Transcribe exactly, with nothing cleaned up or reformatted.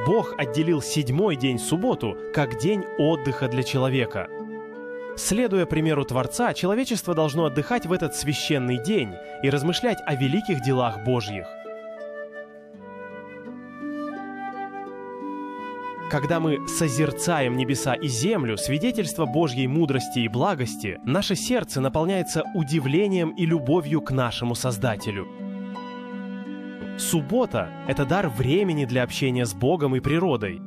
Бог отделил седьмой день, субботу, как день отдыха для человека. Следуя примеру Творца, человечество должно отдыхать в этот священный день и размышлять о великих делах Божьих. Когда мы созерцаем небеса и землю, свидетельство Божьей мудрости и благости, наше сердце наполняется удивлением и любовью к нашему Создателю. Суббота – это дар времени для общения с Богом и природой.